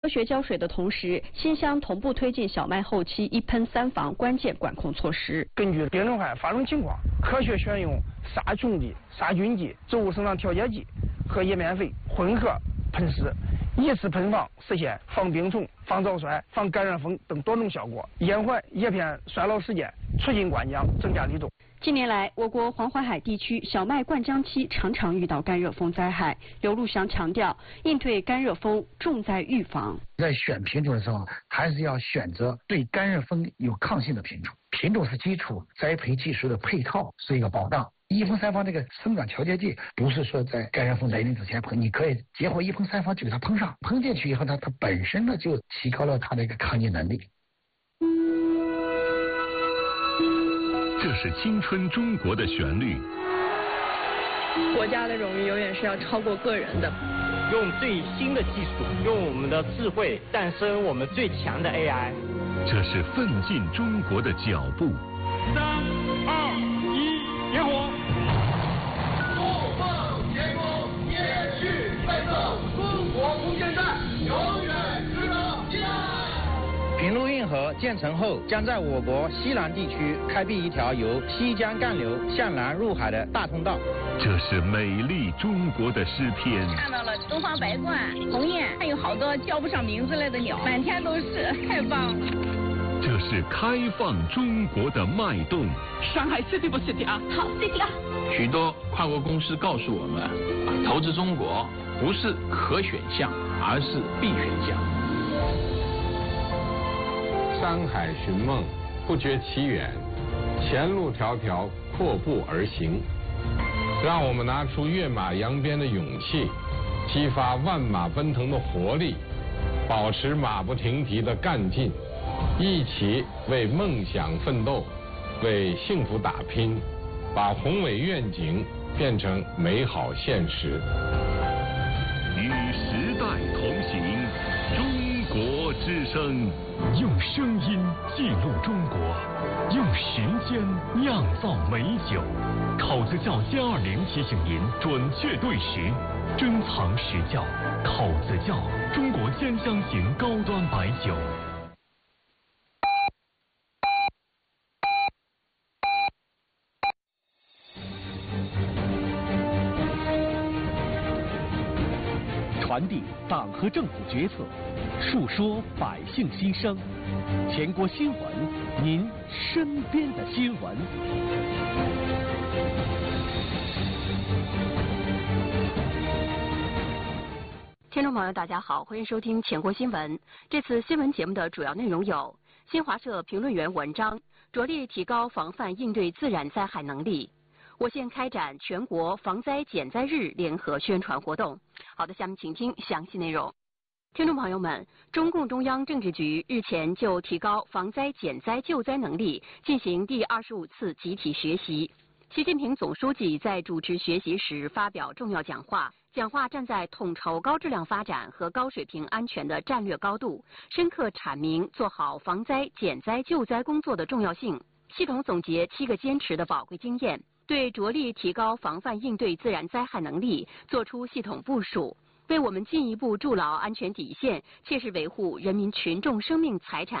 科学浇水的同时，新乡同步推进小麦后期一喷三防关键管控措施。 根据病虫害发生情况，科学选用杀虫剂、杀菌剂、植物生长调节剂和叶面肥混合喷施，一次喷防实现防病虫、防早衰、防感染风等多种效果，延缓叶片衰老时间，促进灌浆，增加粒重。 近年来，我国黄淮海地区小麦灌浆期常常遇到干热风灾害。刘禄祥强调，应对干热风重在预防。 在选品种的时候，还是要选择对干热风有抗性的品种。品种是基础，栽培技术的配套是一个保障。一喷三防这个生长调节剂，不是说在干热风来临之前喷，你可以结合一喷三防就给它喷上，喷进去以后它本身呢就提高了它的一个抗击能力。 这是青春中国的旋律。 国家的荣誉永远是要超过个人的。 用最新的技术，用我们的智慧诞生我们最强的 AI。 这是奋进中国的脚步。 3、2、1，点火！不放前锋，也去奋斗，中国空间站永远值得纪念。 平陆运河建成后，将在我国西南地区开辟一条由西江干流向南入海的大通道。 这是美丽中国的诗篇。 看到了东方白鹳、鸿雁，还有好多叫不上名字来的鸟，满天都是，太棒了。 这是开放中国的脉动。 上海 City 不 City 啊？ 好 City 啊！ 许多跨国公司告诉我们，投资中国不是可选项，而是必选项。 山海寻梦，不觉其远；前路迢迢，阔步而行。让我们拿出跃马扬鞭的勇气，激发万马奔腾的活力，保持马不停蹄的干劲，一起为梦想奋斗，为幸福打拼，把宏伟愿景变成美好现实。 与时代同行，中国之声。 用声音记录中国，用时间酿造美酒。口子窖歼20提醒您准确对时，珍藏实窖。口子窖，中国坚香型高端白酒。传递党和政府决策，述说百姓心声。全国新闻，您身边的新闻。 听众朋友，大家好，欢迎收听全国新闻。这次新闻节目的主要内容有：新华社评论员文章着力提高防范应对自然灾害能力。我县开展全国防灾减灾日联合宣传活动。好的，下面请听详细内容。听众朋友们，中共中央政治局日前就提高防灾减灾救灾能力进行第25次集体学习。习近平总书记在主持学习时发表重要讲话，站在统筹高质量发展和高水平安全的战略高度，深刻阐明做好防灾减灾救灾工作的重要性，系统总结7个坚持的宝贵经验，对着力提高防范应对自然灾害能力作出系统部署，为我们进一步筑牢安全底线，切实维护人民群众生命财产